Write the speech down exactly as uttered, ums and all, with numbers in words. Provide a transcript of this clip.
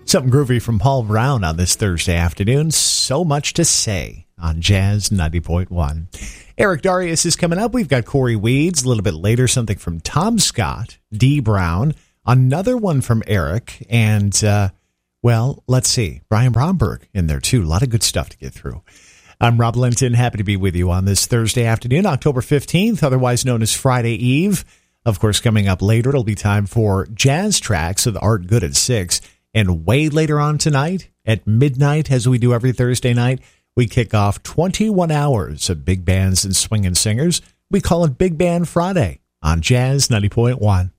Something groovy from Paul Brown on this Thursday afternoon. So much to say on Jazz ninety point one. Eric Darius is coming up. We've got Corey Weeds. A little bit later, something from Tom Scott, Dee Brown, another one from Eric, and, uh, well, let's see, Brian Bromberg in there, too. A lot of good stuff to get through. I'm Rob Linton. Happy to be with you on this Thursday afternoon, October fifteenth, otherwise known as Friday Eve. Of course, coming up later, it'll be time for Jazz Tracks with Art Good at six. And way later on tonight, at midnight, as we do every Thursday night, we kick off twenty-one hours of big bands and swinging singers. We call it Big Band Friday on Jazz ninety point one.